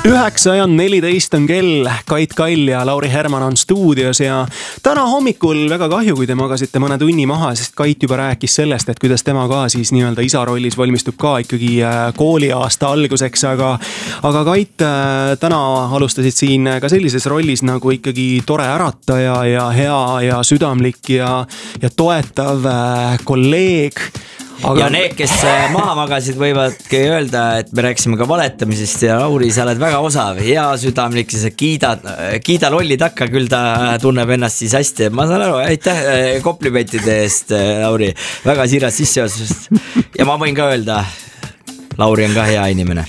9:14 on kell, Kait Kall ja Lauri Herman on stuudios ja täna hommikul väga kahju, kui te magasite mõne tunni maha, sest Kait juba rääkis sellest, et kuidas tema ka siis nii-öelda isa rollis valmistub ka ikkagi kooliaasta alguseks, aga Kait, täna alustasid siin ka sellises rollis nagu ikkagi tore ärataja ja hea ja südamlik ja toetav kolleeg. Ja need, kes maha magasid, võivadki öelda, et me rääkisime ka valetamisest ja Lauri, sa oled väga osav, hea südamlik, sa kiida lolli takka, küll ta tunneb ennast siis hästi. Ma saan aru, aitäh komplimentide eest, Lauri, väga siiras sisseosust. Ja ma võin ka öelda, Lauri on ka hea inimene.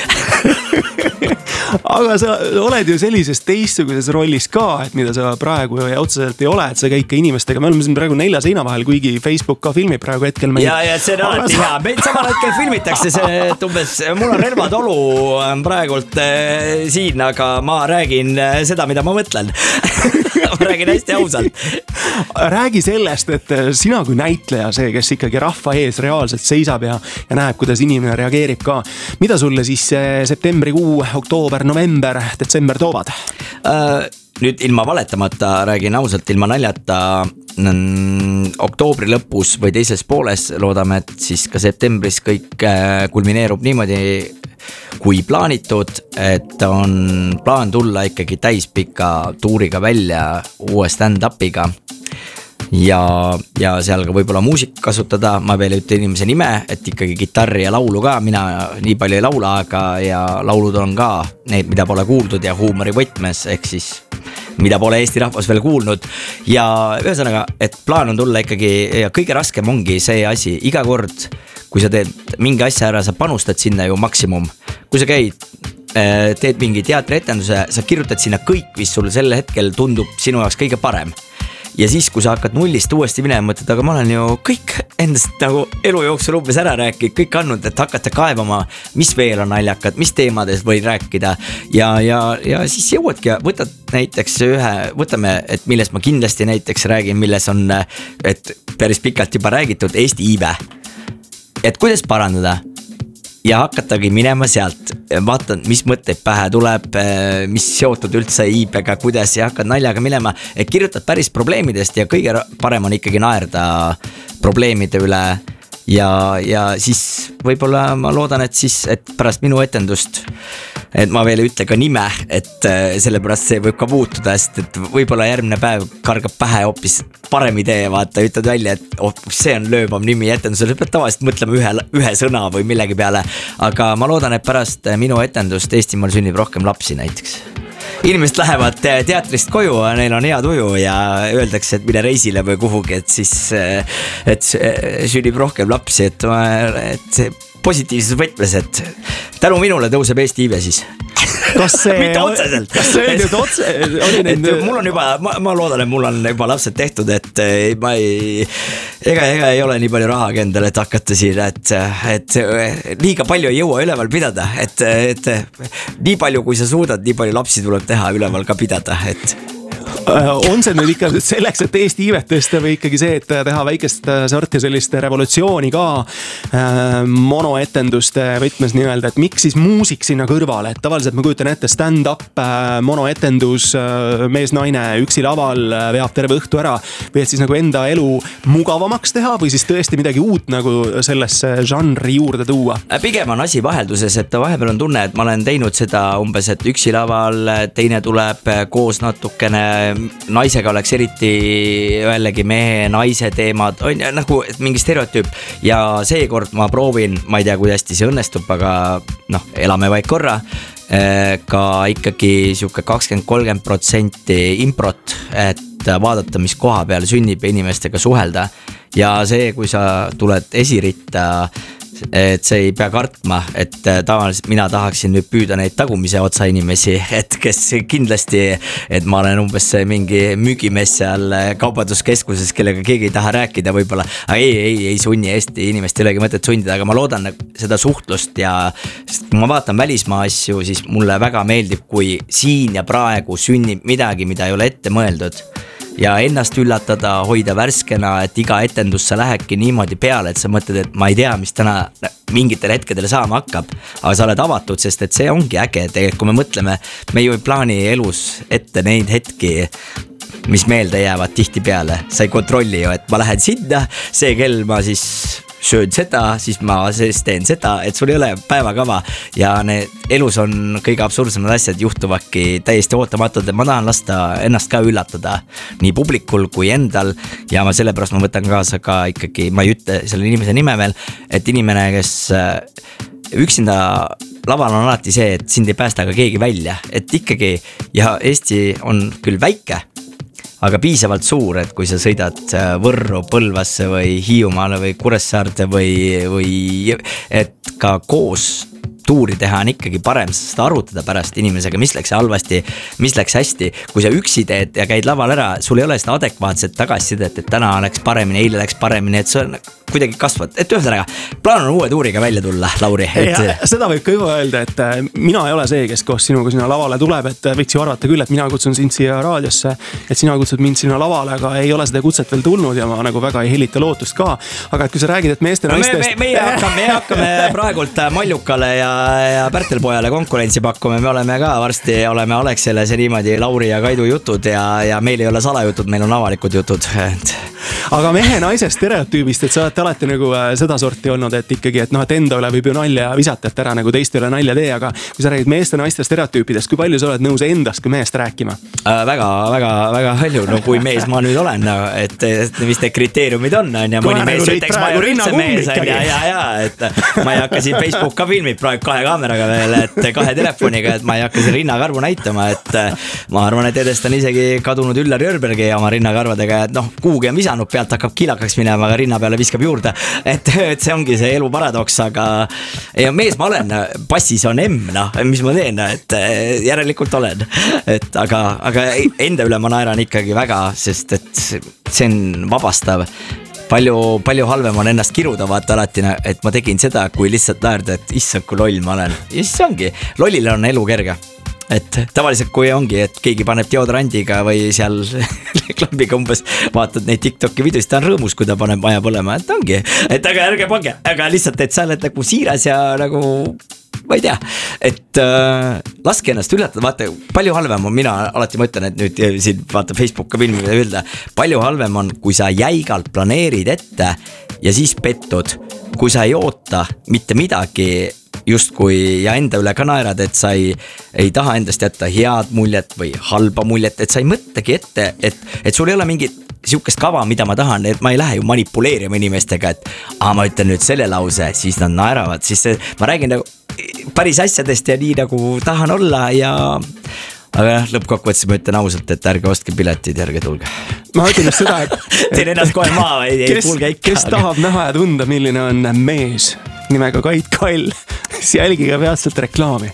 Aga sa oled ju sellises teistsuguses rollis ka, et mida sa praegu otseselt ei ole, et sa käid ka inimestega. Me oleme siin praegu 4 seina vahel, kuigi Facebook ka filmib praegu hetkel meid. Ja see on alati hea. Meid samal hetkel filmitakse see, et umbes mul on relvatolu praegult siin, aga ma räägin seda, mida ma mõtlen. Ma räägin hästi ausalt. Räägi sellest, et sina kui näitleja, see, kes ikkagi rahva ees reaalselt seisab ja näeb, kuidas inimene reageerib ka. Mida sulle siis septembrikuu, oktoober, november, detsember toovad? Nüüd ilma valetamata räägin ausalt, ilma naljata oktoobri lõpus või teises pooles loodame, et siis ka septembris kõik kulmineerub niimoodi kui plaanitud, et on plaan tulla ikkagi täispika tuuriga välja uue stand-upiga ja seal ka võib-olla muusik kasutada, ma veel ei ütle inimese nime, et ikkagi kitarri ja laulu ka, mina nii palju ei laula, aga ja laulud on ka need, mida pole kuuldud ja huumori võtmes, ehk siis mida pole Eesti rahvas veel kuulnud ja ühesõnaga, et plaan on tulla ikkagi ja kõige raskem ongi see asi, iga kord, kui sa teed mingi asja ära, sa panustad sinna ju maksimum, kui sa käid, teed mingi teatrietenduse, sa kirjutad sinna kõik, mis sul sel hetkel tundub sinu jaoks kõige parem. Ja siis, kui sa hakkad nullist uuesti minema, mõtled, aga ma olen ju kõik endast nagu elu jooksul umbes ära rääkinud, kõik andnud, et hakata kaevama, mis veel on naljakad, mis teemades võid rääkida ja siis jõuadki, võtad näiteks võtame, et millest ma kindlasti näiteks räägin, milles on, et päris pikalt juba räägitud, Eesti iive. Et kuidas parandada ja hakatagi minema sealt, vaatan, mis mõtteid pähe tuleb, mis seotud üldse iibega, kuidas ja hakkad naljaga minema, et kirjutad päris probleemidest ja kõige parem on ikkagi naerda probleemide üle ja siis võib-olla ma loodan, et pärast minu etendust, et ma veel ei ütle ka nime, et sellepärast see võib ka muutuda, sest et võib-olla järgmine päev kargab pähe hoopis parem idee, vaata, ütled välja, et see on lööbam nimi etendusel, pead tavaliselt mõtlema ühe sõna või millegi peale, aga ma loodan, et pärast minu etendust Eestimaal sünnib rohkem lapsi näiteks. Inimesed lähevad teatrist koju, neil on hea tuju ja öeldakse, et mine reisile või kuhugi, et siis et sünnib rohkem lapsi, et positiivses võtmes, et tänu minule tõuseb Eesti iive siis. Kas see mitte otseselt. Kas see nüüd otse mul on juba, ma loodan, et mul on juba lapsed tehtud, et ma ega ei ole nii palju raha endale, et hakata siin, et liiga palju ei jõua üleval pidada, et nii palju kui sa suudad, nii palju lapsi tuleb teha üleval ka pidada, et on see nüüd ikka selleks, et Eesti iivet tõsta või ikkagi see, et teha väikest sorti sellist revolutsiooni ka monoetenduste võtmes nii-öelda, et miks siis muusik sinna kõrvale, et tavaliselt ma kujutan ette stand-up, monoetendus, mees-naine üksi laval veab terve õhtu ära või et siis nagu enda elu mugavamaks teha või siis tõesti midagi uut nagu sellesse žanri juurde tuua? Pigem on asi vahelduses, et vahepeal on tunne, et ma olen teinud seda umbes, et üksi laval, teine tuleb koos natukene naisega oleks eriti jällegi mehe, naise teemad, on nagu mingi stereotüüp ja seekord ma proovin, ma ei tea, kui hästi see õnnestub, aga elame vaid korra, ka ikkagi siuke 20-30% improt, et vaadata, mis koha peal sünnib ja inimestega suhelda ja see, kui sa tuled esiritta, et see ei pea kartma, et tavaliselt mina tahaksin nüüd püüda neid tagumise otsa inimesi, et kes kindlasti, et ma olen umbes mingi müügimees seal kaubanduskeskuses, kellega keegi ei taha rääkida võib-olla, aga ei sunni Eesti inimest, ei olegi mõtet sundida, aga ma loodan seda suhtlust ja kui ma vaatan välismaa asju, siis mulle väga meeldib, kui siin ja praegu sünnib midagi, mida ei ole ette mõeldud. ja ennast üllatada, hoida värskena, et iga etendus sa lähedki niimoodi peale, et sa mõtled, et ma ei tea, mis täna mingitel hetkedel saama hakkab, aga sa oled avatud, sest et see ongi äge, tegelikult kui me mõtleme, me ju ei plaani elus ette neid hetki, mis meelde jäävad tihti peale, sa ei kontrolli ju, et ma lähen sinna, see kell ma siis söön seda, siis ma siis teen seda, et sul ei ole päevakava ja need elus on kõige absurdsemad asjad juhtuvadki täiesti ootamatult, et ma tahan lasta ennast ka üllatada nii publikul kui endal ja ma sellepärast ma võtan kaasa ka ikkagi, ma ei ütle selle inimese nime veel, et inimene, kes üksinda laval on alati see, et sind ei päästa ka keegi välja, et ikkagi ja Eesti on küll väike, aga piisavalt suur, et kui sa sõidad Võrru, Põlvasse või Hiiumaale või Kuressaarde või et ka koos tuuri teha on ikkagi parem, sest arutada pärast inimesega, mis läks halvasti, mis läks hästi. Kui sa üksi teed ja käid laval ära, sul ei ole seda adekvaatset tagasisidet, et täna läks paremini, eile läks paremini, et see on kuidagi kasvad, et ühesõnaga plaan on uue tuuriga välja tulla, Lauri. Seda võib ka juba öelda, et mina ei ole see, kes koos sinuga sinna lavale tuleb, et võiks ju arvata küll, et mina kutsun sind siia raadiosse, et sina kutsud mind sinna lavale, aga ei ole seda kutset veel tulnud ja ma nagu väga ei helita lootust ka. Aga et kui sa räägid, et meeste naistest... Meie hakkame praegult Maljukale ja Pärtelpojale konkurentsi pakkuma, me oleme ka varsti, oleme Alexele see niimoodi Lauri ja Kaidu jutud ja meil ei ole salajutud, meil on avalikud jutud. Aga mehe-naise stereotüübist, et sa olete alati nagu seda sorti olnud, et ikkagi, et noh, et enda üle võib ju nalja visata, et ära nagu teiste üle nalja tee, aga kui sa räägid meeste-naiste stereotüüpidest, kui palju sa oled nõus endast kui mehest rääkima? Väga palju, no kui mees ma nüüd olen, et mis need kriteeriumid on ja mõni mees ütleks, ma ei ole üldse mees ja, et ma ei hakka siin Facebook ka filmid praegu 2 kaameraga veel, et 2 telefoniga, et ma ei hakka siin rinnakarvu näitama, et ma arvan, et edest on isegi kadunud Üllar Jörbergi oma rinnakarvadega, et noh, kuhugi on visanud, pealt hakkab kilakaks minema, aga rinna peale viskab juurde, et see ongi see elu paradoks, aga ja mees ma olen, passis on M, noh, mis ma teen, et järelikult olen, et aga enda üle ma naeran ikkagi väga, sest et see on vabastav. Palju halvem on ennast kiruda vaata alati, et ma tegin seda, kui lihtsalt naerda, et issand, kui loll ma olen. Ja siis ongi, lollile on elu kerge. Et tavaliselt kui ongi, et keegi paneb deodorandiga või seal klambiga umbes vaatad neid TikToki videosid, ta on rõõmus, kui ta paneb maja põlema, et ongi, et aga ärge pange, aga lihtsalt, et sa oled nagu siiras ja nagu ma ei tea, et laske ennast üllatada, vaata, palju halvem on, mina alati mõtlen, et nüüd siin vaata Facebooki filmi mida öelda, palju halvem on, kui sa jäigalt planeerid ette ja siis pettud, kui sa ei oota mitte midagi justkui ja enda üle ka naerad, et sa ei taha endast jätta head muljet või halba muljet, et sa ei mõtlegi ette, et sul ei ole mingit siukest kava, mida ma tahan, et ma ei lähe ju manipuleerima inimestega, et ma ütlen nüüd selle lause, siis nad naeravad, siis ma räägin nagu päris asjadest ja nii nagu tahan olla ja aga lõppkokkuvõttes ma ütlen ausalt, et ärge ostke piletid ja ärge tulge. Ma ütlen just seda, et teen ennast kohe maa, ei kuulge ikka. Kes tahab näha ja tunda, milline on mees nimega Kait Kall, siis jälgiga peatselt reklaami.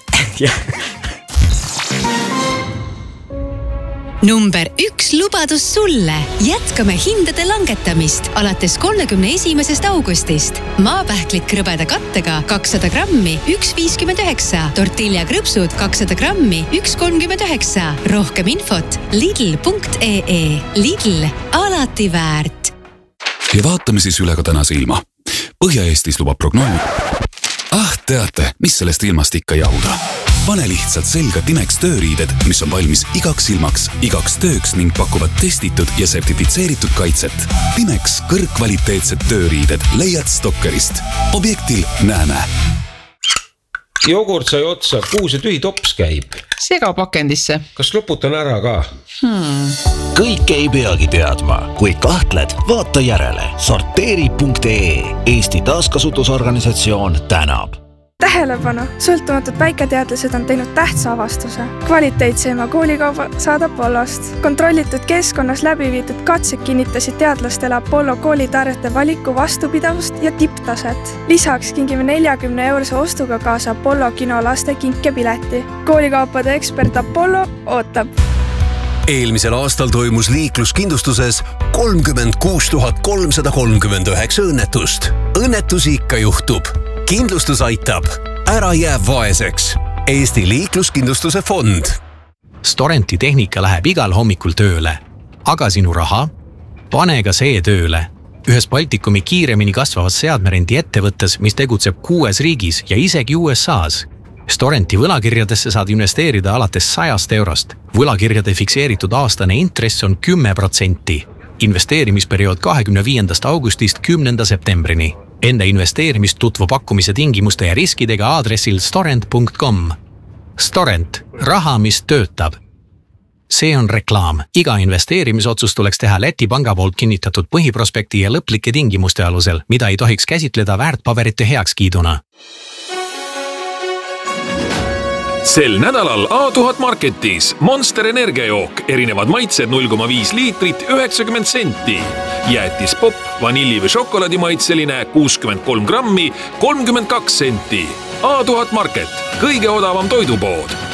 Number 1 lubadus sulle. Jätkame hindade langetamist alates 31. augustist. Maapähklik krõbeda kattega 200 grammi 1,59. Tortilla krõpsud 200 grammi 1,39. Rohkem infot lidl.ee. Lidl, alati väärt. Ja vaatame siis üle ka tänase ilma. Põhja-Eestis lubab prognoos. Teate, mis sellest ilmast ikka jahuda? Pane lihtsalt selga Timex tööriided, mis on valmis igaks ilmaks, igaks tööks ning pakuvad testitud ja sertifitseeritud kaitset. Timex kõrgkvaliteetsed tööriided leiad Stokkerist. Objektil näeme. Jogurt sai otsa, kuhu see tühi tops käib? Sega pakendisse. Kas loputan ära ka? Kõik ei peagi teadma. Kui kahtled, vaata järele. Sorteeri.ee. Eesti taaskasutusorganisatsioon tänab. Tähelepanu! Sõltumatud väiketeadlased on teinud tähtsa avastuse. Kvaliteetseima koolikauba saad Apollost. Kontrollitud keskkonnas läbi viidud katsed kinnitasid teadlastele Apollo koolitarjete valiku vastupidavust ja tipptaset. Lisaks kingime 40 € ostuga kaasa Apollo kino laste kinkepileti. Koolikaupade ekspert Apollo ootab. Eelmisel aastal toimus liikluskindlustuses 36 339 õnnetust. Õnnetusi ikka juhtub. Kindlustus aitab. Ära jää vaeseks. Eesti liikluskindlustuse fond. Storenti tehnika läheb igal hommikul tööle. aga sinu raha? Pane ka see tööle. Ühes Baltikumi kiiremini kasvavas seadmerendi ettevõttes, mis tegutseb 6 riigis ja isegi USA's. Storenti võlakirjadesse saad investeerida alates 100 eurost. Võlakirjade fikseeritud aastane intress on 10%. Investeerimisperiood 25. augustist 10. septembrini. Enne investeerimist tutvu pakkumise tingimuste ja riskidega aadressil storent.com. Storent. Raha, mis töötab. See on reklaam. Iga investeerimisotsus tuleks teha Läti panga poolt kinnitatud põhiprospekti ja lõplike tingimuste alusel, mida ei tohiks käsitleda väärtpaberite heakskiiduna. Sel nädalal A1000 Marketis Monster energiajook, erinevad maitsed 0,5 liitrit 90 senti. Jäätis pop, vanilli või šokolaadi maitseline 63 grammi 32 senti. A1000 Market, kõige odavam toidupood.